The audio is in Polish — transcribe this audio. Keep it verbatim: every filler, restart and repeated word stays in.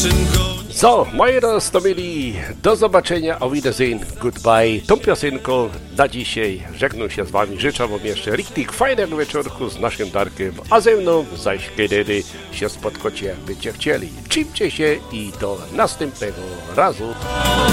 Co, moi roztomili, do zobaczenia, auf Wiedersehen, goodbye. Tą piosenką na dzisiaj żegnam się z wami, życzę wam jeszcze richtig fajnego wieczorku z naszym Darkiem, a ze mną zaś kiedy się spotkacie, będziecie chcieli. Trzymcie się i do następnego razu.